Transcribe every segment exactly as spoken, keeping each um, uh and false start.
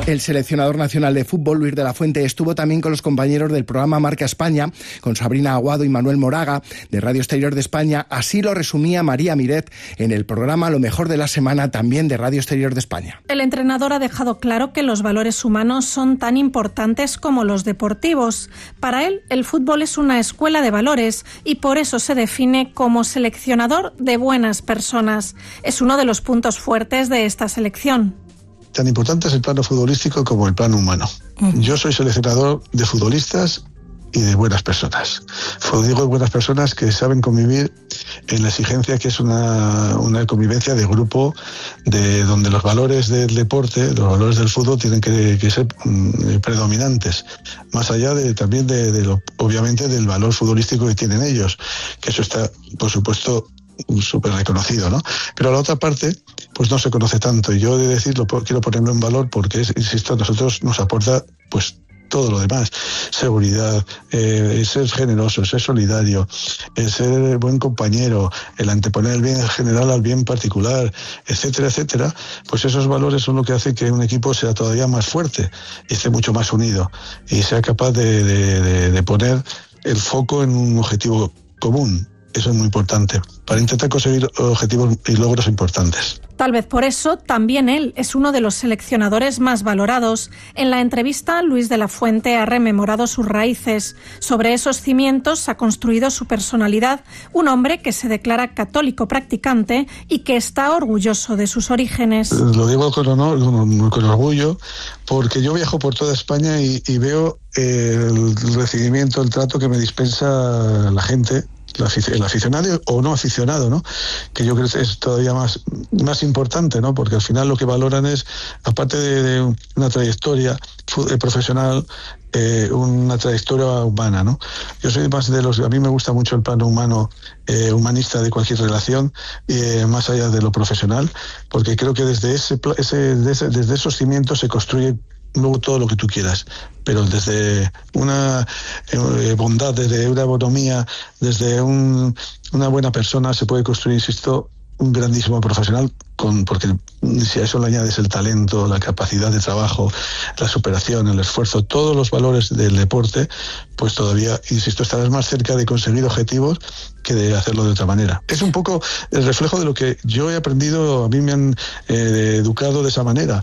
El seleccionador nacional de fútbol, Luis de la Fuente, estuvo también con los compañeros del programa Marca España, con Sabrina Aguado y Manuel Moraga, de Radio Exterior de España. Así lo resumía María Miret en el programa Lo mejor de la semana, también de Radio Exterior de España. El entrenador ha dejado claro que los valores humanos son tan importantes como los deportivos. Para él, el fútbol es una escuela de valores y por eso se define como seleccionador de buenas personas. Es uno de los puntos fuertes de esta selección. Tan importante es el plano futbolístico como el plano humano. Uh-huh. Yo soy seleccionador de futbolistas y de buenas personas. Digo buenas personas que saben convivir en la exigencia que es una, una convivencia de grupo, de donde los valores del deporte, los valores del fútbol tienen que, que ser mm, predominantes, más allá de también de, de lo, obviamente del valor futbolístico que tienen ellos, que eso está, por supuesto, súper reconocido, ¿no? Pero la otra parte, pues no se conoce tanto, y yo he de decirlo, quiero ponerlo en valor porque, es, insisto, a nosotros nos aporta, pues, todo lo demás, seguridad, eh, ser generoso, ser solidario, el ser buen compañero, el anteponer el bien general al bien particular, etcétera, etcétera, pues esos valores son lo que hace que un equipo sea todavía más fuerte y esté mucho más unido y sea capaz de, de, de, de poner el foco en un objetivo común. Eso es muy importante, para intentar conseguir objetivos y logros importantes. Tal vez por eso también él es uno de los seleccionadores más valorados. En la entrevista, Luis de la Fuente ha rememorado sus raíces. Sobre esos cimientos ha construido su personalidad, un hombre que se declara católico practicante y que está orgulloso de sus orígenes. Lo digo con honor, con, con orgullo, porque yo viajo por toda España y, y veo el recibimiento, el trato que me dispensa la gente, el aficionado o no aficionado, ¿no? Que yo creo que es todavía más, más importante, ¿no? Porque al final lo que valoran es, aparte de, de una trayectoria profesional, eh, una trayectoria humana, ¿no? Yo soy más de los, a mí me gusta mucho el plano humano, eh, humanista de cualquier relación, eh, más allá de lo profesional, porque creo que desde ese, ese, desde, desde esos cimientos se construye luego todo lo que tú quieras, pero desde una eh, bondad, desde una bonomía, desde un, una buena persona se puede construir, insisto, un grandísimo profesional, con, porque si a eso le añades el talento, la capacidad de trabajo, la superación, el esfuerzo, todos los valores del deporte, pues todavía, insisto, estarás más cerca de conseguir objetivos que de hacerlo de otra manera. Es un poco el reflejo de lo que yo he aprendido, a mí me han eh, educado de esa manera.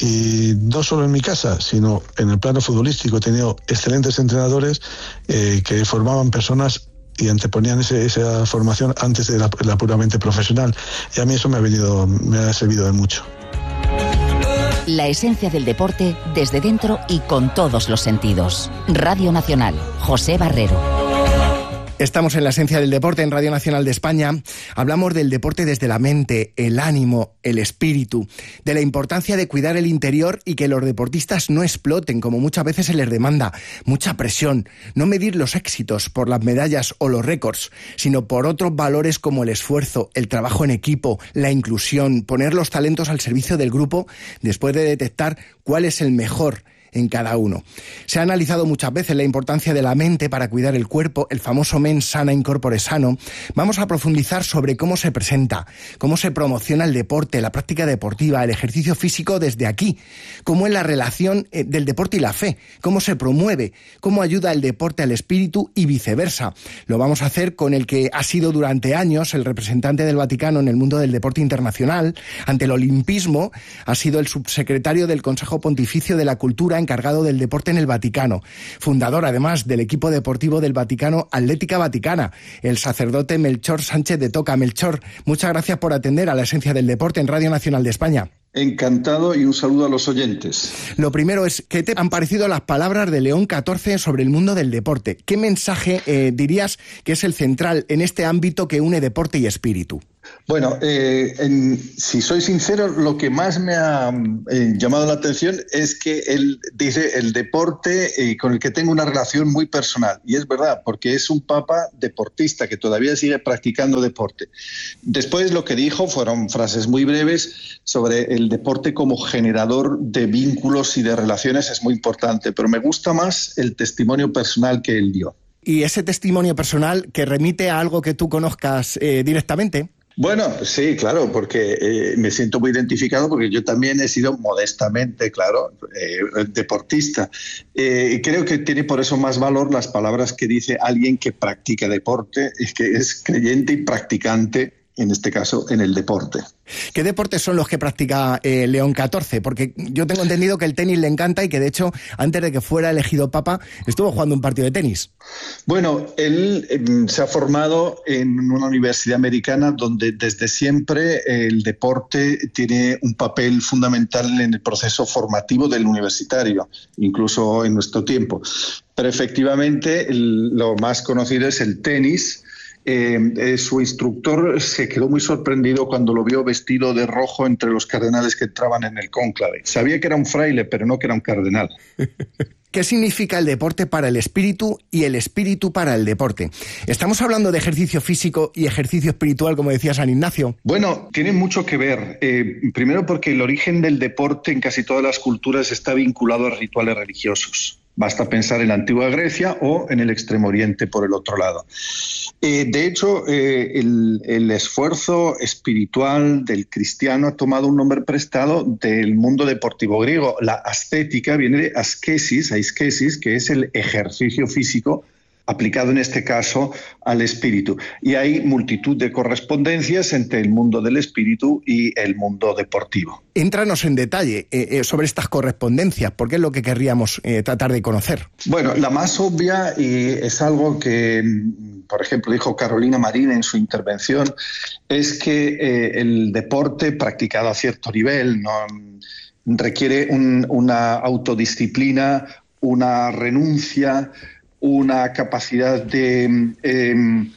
Y no solo en mi casa, sino en el plano futbolístico. He tenido excelentes entrenadores eh, que formaban personas y anteponían ese, esa formación antes de la, la puramente profesional. Y a mí eso me ha venido, me ha servido de mucho. La esencia del deporte desde dentro y con todos los sentidos. Radio Nacional, José Barrero. Estamos en la esencia del deporte en Radio Nacional de España. Hablamos del deporte desde la mente, el ánimo, el espíritu, de la importancia de cuidar el interior y que los deportistas no exploten, como muchas veces se les demanda. Mucha presión, no medir los éxitos por las medallas o los récords, sino por otros valores como el esfuerzo, el trabajo en equipo, la inclusión, poner los talentos al servicio del grupo después de detectar cuál es el mejor en cada uno. Se ha analizado muchas veces la importancia de la mente para cuidar el cuerpo, el famoso mens sana in corpore sano. Vamos a profundizar sobre cómo se presenta, cómo se promociona el deporte, la práctica deportiva, el ejercicio físico desde aquí, cómo es la relación del deporte y la fe, cómo se promueve, cómo ayuda el deporte al espíritu y viceversa. Lo vamos a hacer con el que ha sido durante años el representante del Vaticano en el mundo del deporte internacional. Ante el olimpismo ha sido el subsecretario del Consejo Pontificio de la Cultura encargado del deporte en el Vaticano, fundador además del equipo deportivo del Vaticano Atlética Vaticana, el sacerdote Melchor Sánchez de Toca. Melchor, muchas gracias por atender a la esencia del deporte en Radio Nacional de España. Encantado y un saludo a los oyentes. Lo primero es, ¿qué te han parecido las palabras de León catorce sobre el mundo del deporte? ¿Qué mensaje eh, dirías que es el central en este ámbito que une deporte y espíritu? Bueno, eh, en, si soy sincero, lo que más me ha eh, llamado la atención es que él dice el deporte eh, con el que tengo una relación muy personal. Y es verdad, porque es un papa deportista que todavía sigue practicando deporte. Después lo que dijo fueron frases muy breves sobre el deporte como generador de vínculos y de relaciones, es muy importante. Pero me gusta más el testimonio personal que él dio. ¿Y ese testimonio personal que remite a algo que tú conozcas eh, directamente? Bueno, sí, claro, porque eh, me siento muy identificado porque yo también he sido modestamente, claro, eh, deportista. Eh, creo que tiene por eso más valor las palabras que dice alguien que practica deporte, es que es creyente y practicante, en este caso, en el deporte. ¿Qué deportes son los que practica eh, León catorce? Porque yo tengo entendido que el tenis le encanta y que, de hecho, antes de que fuera elegido papa, estuvo jugando un partido de tenis. Bueno, él eh, se ha formado en una universidad americana donde desde siempre el deporte tiene un papel fundamental en el proceso formativo del universitario, incluso en nuestro tiempo. Pero efectivamente el, lo más conocido es el tenis. Eh, eh, su instructor se quedó muy sorprendido cuando lo vio vestido de rojo entre los cardenales que entraban en el cónclave. Sabía que era un fraile, pero no que era un cardenal. ¿Qué significa el deporte para el espíritu y el espíritu para el deporte? ¿Estamos hablando de ejercicio físico y ejercicio espiritual, como decía San Ignacio? Bueno, tiene mucho que ver. Eh, primero porque el origen del deporte en casi todas las culturas está vinculado a rituales religiosos. Basta pensar en la antigua Grecia o en el Extremo Oriente por el otro lado. Eh, de hecho, eh, el, el esfuerzo espiritual del cristiano ha tomado un nombre prestado del mundo deportivo griego. La ascética viene de askesis, askesis, que es el ejercicio físico aplicado en este caso al espíritu. Y hay multitud de correspondencias entre el mundo del espíritu y el mundo deportivo. Éntranos en detalle eh, eh, sobre estas correspondencias, porque es lo que querríamos eh, tratar de conocer. Bueno, la más obvia, y es algo que, por ejemplo, dijo Carolina Marín en su intervención, es que eh, el deporte practicado a cierto nivel no requiere un, una autodisciplina, una renuncia, una capacidad de eh,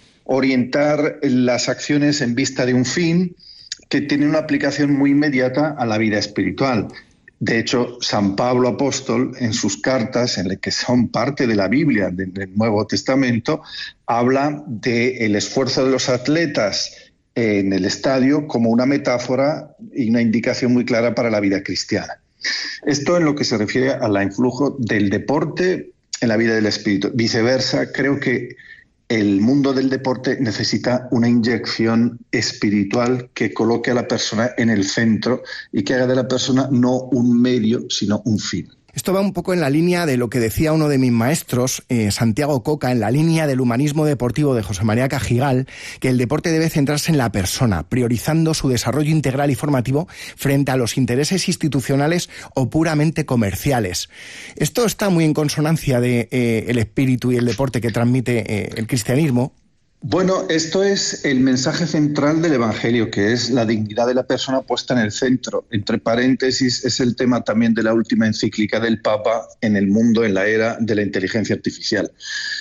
orientar las acciones en vista de un fin que tiene una aplicación muy inmediata a la vida espiritual. De hecho, San Pablo Apóstol, en sus cartas, en las que son parte de la Biblia, del Nuevo Testamento, habla del esfuerzo de los atletas en el estadio como una metáfora y una indicación muy clara para la vida cristiana. Esto en lo que se refiere al influjo del deporte en la vida del espíritu. Viceversa, creo que el mundo del deporte necesita una inyección espiritual que coloque a la persona en el centro y que haga de la persona no un medio, sino un fin. Esto va un poco en la línea de lo que decía uno de mis maestros, eh, Santiago Coca, en la línea del humanismo deportivo de José María Cajigal, que el deporte debe centrarse en la persona, priorizando su desarrollo integral y formativo frente a los intereses institucionales o puramente comerciales. Esto está muy en consonancia de eh, el espíritu y el deporte que transmite eh, el cristianismo. Bueno, esto es el mensaje central del Evangelio, que es la dignidad de la persona puesta en el centro. Entre paréntesis, es el tema también de la última encíclica del Papa en el mundo, en la era de la inteligencia artificial.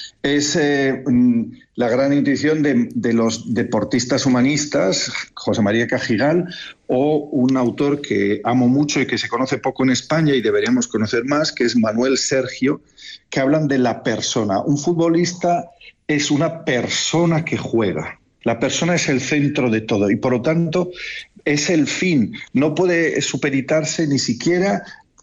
Es eh, la gran intuición de, de los deportistas humanistas, José María Cajigal, o un autor que amo mucho y que se conoce poco en España y deberíamos conocer más, que es Manuel Sergio, que hablan de la persona. Un futbolista es una persona que juega. La persona es el centro de todo y, por lo tanto, es el fin. No puede supeditarse ni siquiera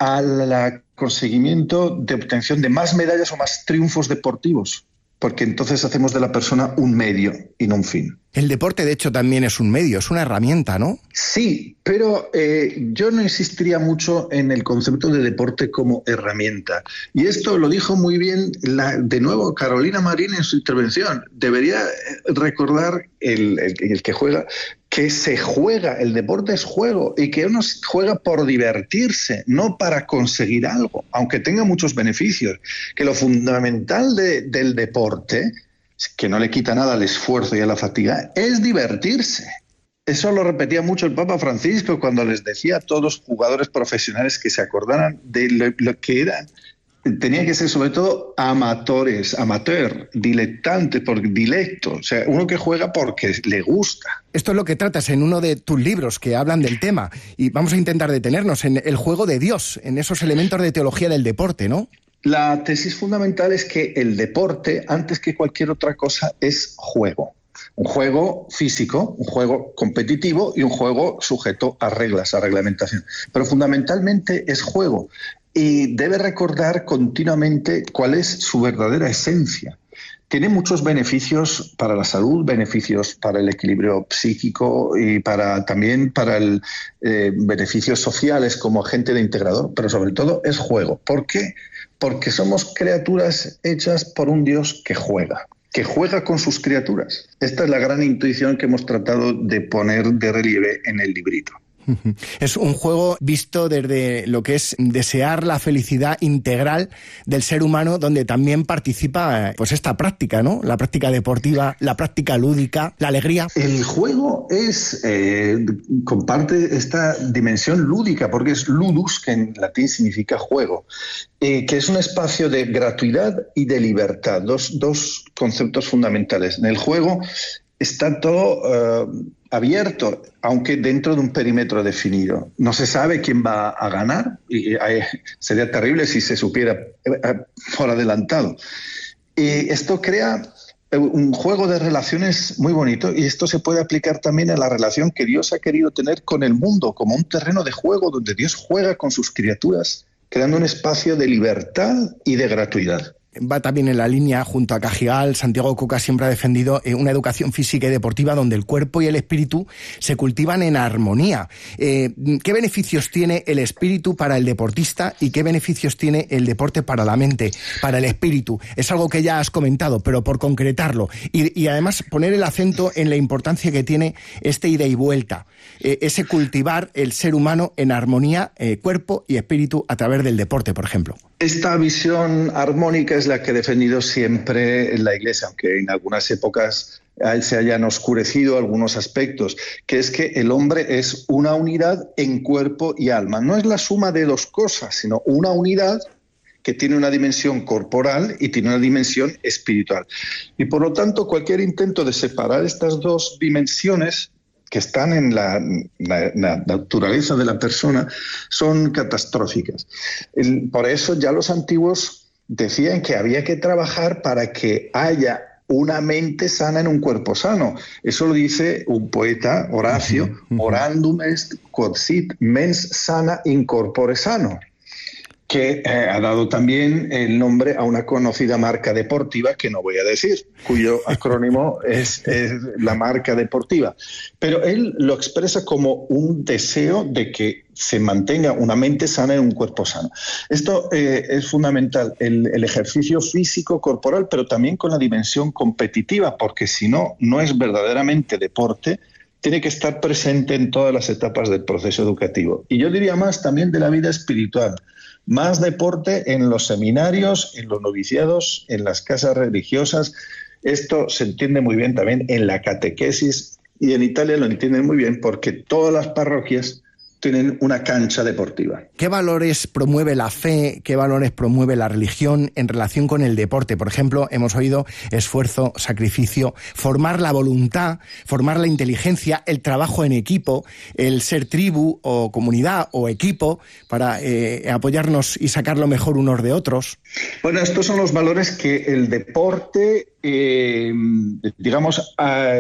al conseguimiento de obtención de más medallas o más triunfos deportivos, porque entonces hacemos de la persona un medio y no un fin. El deporte, de hecho, también es un medio, es una herramienta, ¿no? Sí, pero eh, yo no insistiría mucho en el concepto de deporte como herramienta. Y esto lo dijo muy bien, la, de nuevo, Carolina Marín en su intervención. Debería recordar el, el, el que juega, que se juega, el deporte es juego y que uno juega por divertirse, no para conseguir algo, aunque tenga muchos beneficios. Que lo fundamental de, del deporte, que no le quita nada al esfuerzo y a la fatiga, es divertirse. Eso lo repetía mucho el Papa Francisco cuando les decía a todos los jugadores profesionales que se acordaran de lo, lo que eran. Tenían que ser sobre todo amatores, amateur, dilettantes, por dilecto, o sea, uno que juega porque le gusta. Esto es lo que tratas en uno de tus libros que hablan del tema y vamos a intentar detenernos en el juego de Dios, en esos elementos de teología del deporte, ¿no? La tesis fundamental es que el deporte, antes que cualquier otra cosa, es juego. Un juego físico, un juego competitivo y un juego sujeto a reglas, a reglamentación. Pero fundamentalmente es juego y debe recordar continuamente cuál es su verdadera esencia. tiene muchos beneficios para la salud, beneficios para el equilibrio psíquico y para también para el eh, beneficios sociales como agente de integrador, pero sobre todo es juego. ¿Por qué? Porque somos criaturas hechas por un Dios que juega, que juega con sus criaturas. Esta es la gran intuición que hemos tratado de poner de relieve en el librito. Es un juego visto desde lo que es desear la felicidad integral del ser humano, donde también participa pues esta práctica, ¿no? La práctica deportiva, la práctica lúdica, la alegría. El juego es eh, comparte esta dimensión lúdica, porque es ludus, que en latín significa juego, eh, que es un espacio de gratuidad y de libertad, dos, dos conceptos fundamentales. En el juego está todo uh, abierto, aunque dentro de un perímetro definido. No se sabe quién va a ganar, y eh, sería terrible si se supiera eh, por adelantado. Y esto crea un juego de relaciones muy bonito, y esto se puede aplicar también a la relación que Dios ha querido tener con el mundo, como un terreno de juego donde Dios juega con sus criaturas, creando un espacio de libertad y de gratuidad. Va también en la línea, junto a Cajigal, Santiago Coca siempre ha defendido eh, una educación física y deportiva donde el cuerpo y el espíritu se cultivan en armonía. Eh, ¿Qué beneficios tiene el espíritu para el deportista y qué beneficios tiene el deporte para la mente, para el espíritu? Es algo que ya has comentado, pero por concretarlo. Y, y además poner el acento en la importancia que tiene este ida y vuelta, eh, ese cultivar el ser humano en armonía, eh, cuerpo y espíritu a través del deporte, por ejemplo. Esta visión armónica es la que he defendido siempre en la Iglesia, aunque en algunas épocas se hayan oscurecido algunos aspectos, que es que el hombre es una unidad en cuerpo y alma. No es la suma de dos cosas, sino una unidad que tiene una dimensión corporal y tiene una dimensión espiritual. Y por lo tanto, cualquier intento de separar estas dos dimensiones que están en la, la, la naturaleza de la persona son catastróficas. El, por eso ya los antiguos decían que había que trabajar para que haya una mente sana en un cuerpo sano. Eso lo dice un poeta, Horacio, orandum est quod sit mens sana in corpore sano, que eh, ha dado también el nombre a una conocida marca deportiva que no voy a decir, cuyo acrónimo es, es la marca deportiva. Pero él lo expresa como un deseo de que se mantenga una mente sana en un cuerpo sano. Esto eh, es fundamental, el, el ejercicio físico corporal, pero también con la dimensión competitiva, porque si no, no es verdaderamente deporte. Tiene que estar presente en todas las etapas del proceso educativo. Y yo diría más también de la vida espiritual. Más deporte en los seminarios, en los noviciados, en las casas religiosas. Esto se entiende muy bien también en la catequesis, y en Italia lo entienden muy bien porque todas las parroquias tienen una cancha deportiva. ¿Qué valores promueve la fe, qué valores promueve la religión en relación con el deporte? Por ejemplo, hemos oído esfuerzo, sacrificio, formar la voluntad, formar la inteligencia, el trabajo en equipo, el ser tribu o comunidad o equipo para eh, apoyarnos y sacar lo mejor unos de otros. Bueno, estos son los valores que el deporte Eh, digamos, a,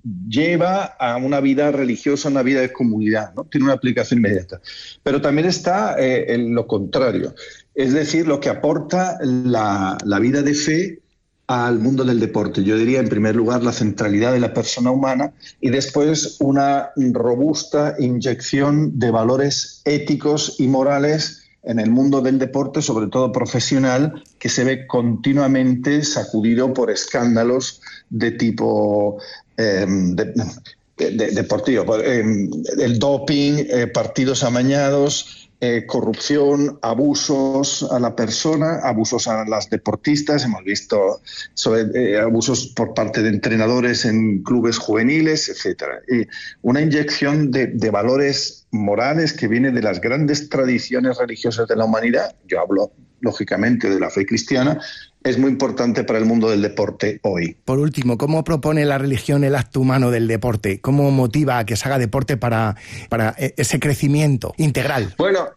lleva a una vida religiosa, una vida de comunidad, ¿no? Tiene una aplicación inmediata. Pero también está eh, en lo contrario, es decir, lo que aporta la, la vida de fe al mundo del deporte. Yo diría, en primer lugar, la centralidad de la persona humana y después una robusta inyección de valores éticos y morales en el mundo del deporte, sobre todo profesional, que se ve continuamente sacudido por escándalos de tipo eh, de, de, de, deportivo. Eh, el doping, eh, partidos amañados, eh, corrupción, abusos a la persona, abusos a las deportistas. Hemos visto sobre, eh, abusos por parte de entrenadores en clubes juveniles, etcétera. Y una inyección de, de valores morales que viene de las grandes tradiciones religiosas de la humanidad. Yo hablo, lógicamente, de la fe cristiana. Es muy importante para el mundo del deporte hoy. Por último, ¿cómo propone la religión el acto humano del deporte? ¿Cómo motiva a que se haga deporte para, para ese crecimiento integral? Bueno,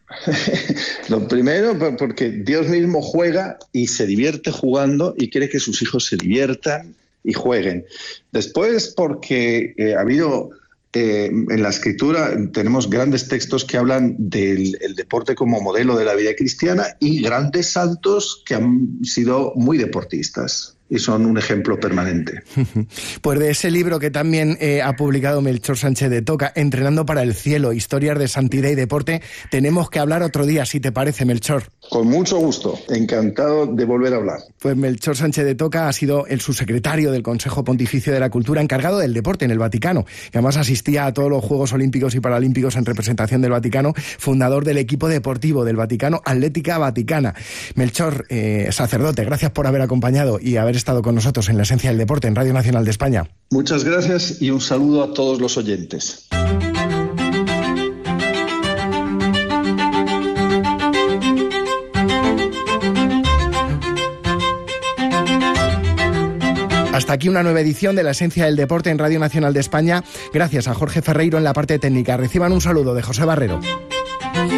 lo primero, porque Dios mismo juega y se divierte jugando y quiere que sus hijos se diviertan y jueguen. Después, porque eh, ha habido... Eh, en la escritura tenemos grandes textos que hablan del el deporte como modelo de la vida cristiana y grandes santos que han sido muy deportistas. y son un ejemplo permanente. Pues de ese libro que también eh, ha publicado Melchor Sánchez de Toca, Entrenando para el cielo, historias de santidad y deporte, tenemos que hablar otro día, si te parece, Melchor. Con mucho gusto, encantado de volver a hablar. Pues Melchor Sánchez de Toca ha sido el subsecretario del Consejo Pontificio de la Cultura, encargado del deporte en el Vaticano, que además asistía a todos los Juegos Olímpicos y Paralímpicos en representación del Vaticano, fundador del equipo deportivo del Vaticano, Atlética Vaticana. Melchor, eh, sacerdote, gracias por haber acompañado y haber estado con nosotros en La Esencia del Deporte en Radio Nacional de España. Muchas gracias y un saludo a todos los oyentes. Hasta aquí una nueva edición de La Esencia del Deporte en Radio Nacional de España. Gracias a Jorge Ferreiro en la parte técnica. Reciban un saludo de José Barrero.